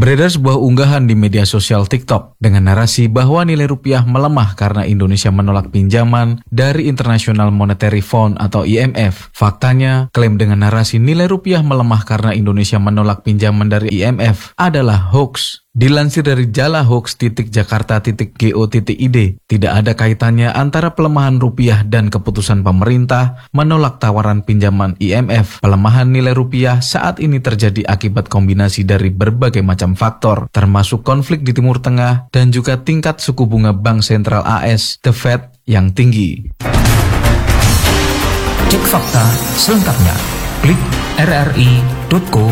Beredar sebuah unggahan di media sosial TikTok dengan narasi bahwa nilai rupiah melemah karena Indonesia menolak pinjaman dari International Monetary Fund atau IMF. Faktanya, klaim dengan narasi nilai rupiah melemah karena Indonesia menolak pinjaman dari IMF adalah hoax. Dilansir dari jalahoax.jakarta.go.id, tidak ada kaitannya antara pelemahan rupiah dan keputusan pemerintah menolak tawaran pinjaman IMF. Pelemahan nilai rupiah saat ini terjadi akibat kombinasi dari berbagai macam faktor, termasuk konflik di Timur Tengah dan juga tingkat suku bunga Bank Sentral AS, The Fed, yang tinggi. Cek fakta selengkapnya. Klik rri.co.id.